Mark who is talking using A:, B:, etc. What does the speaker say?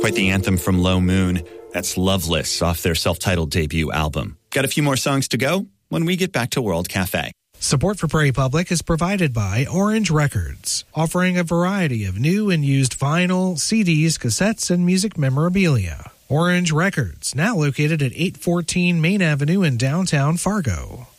A: Quite the anthem from Low Moon. That's Loveless off their self-titled debut album. Got a few more songs to go when we get back to World Cafe.
B: Support for Prairie Public is provided by Orange Records, offering a variety of new and used vinyl, CDs, cassettes, and music memorabilia. Orange Records, now located at 814 Main Avenue in downtown Fargo.